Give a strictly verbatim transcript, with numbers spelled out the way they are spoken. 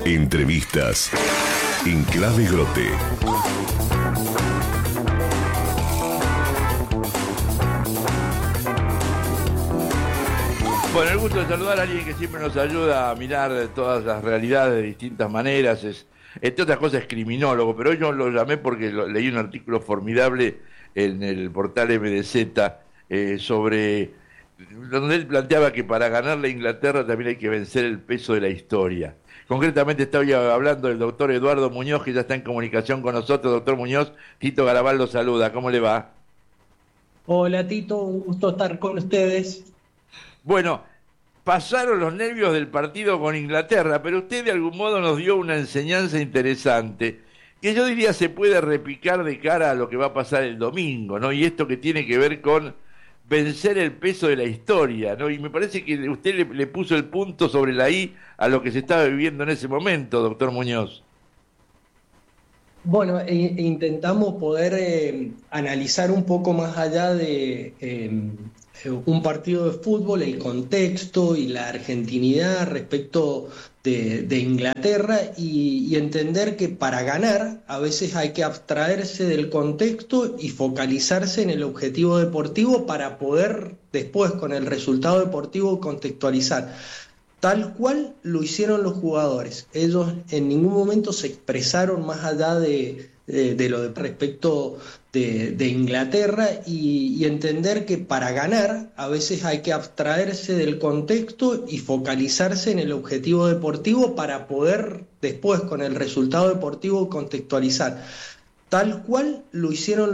Entrevistas en Clave Grote. Bueno, el gusto de saludar a alguien que siempre nos ayuda a mirar todas las realidades de distintas maneras. Es, entre otras cosas, es criminólogo, pero hoy yo lo llamé porque lo, leí un artículo formidable en el portal M D Z eh, sobre donde él planteaba que para ganarle a Inglaterra también hay que vencer el peso de la historia. Concretamente estoy hablando del doctor Eduardo Muñoz, que ya está en comunicación con nosotros. Doctor Muñoz, Tito Garabal lo saluda. ¿Cómo le va? Hola Tito, un gusto estar con ustedes. Bueno, pasaron los nervios del partido con Inglaterra, pero usted de algún modo nos dio una enseñanza interesante, que yo diría se puede repicar de cara a lo que va a pasar el domingo, ¿no? Y esto que tiene que ver con vencer el peso de la historia, ¿no? Y me parece que usted le, le puso el punto sobre la I a lo que se estaba viviendo en ese momento, doctor Muñoz. Bueno, e intentamos poder eh, analizar un poco más allá de eh, un partido de fútbol, el contexto y la argentinidad respecto de, de Inglaterra y, y entender que para ganar a veces hay que abstraerse del contexto y focalizarse en el objetivo deportivo para poder después con el resultado deportivo contextualizar. Tal cual lo hicieron los jugadores. Ellos en ningún momento se expresaron más allá de, de, de lo de respecto de, de Inglaterra y, y entender que para ganar a veces hay que abstraerse del contexto y focalizarse en el objetivo deportivo para poder después con el resultado deportivo contextualizar. Tal cual lo hicieron